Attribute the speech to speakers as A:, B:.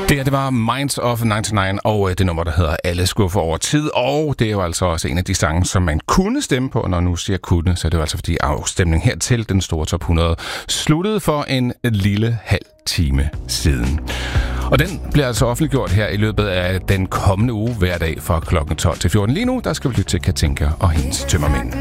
A: Det var Minds of 99, og det nummer, der hedder Alle skuffer over tid. Og det er jo altså også en af de sange, som man kunne stemme på. Når nu siger kunne, så er det jo altså fordi afstemningen hertil, den store top 100, sluttede for en lille halv time siden. Og den bliver altså offentliggjort her i løbet af den kommende uge hver dag fra klokken 12 til 14. Lige nu, der skal vi lytte til Katinka og hendes tømmermænd.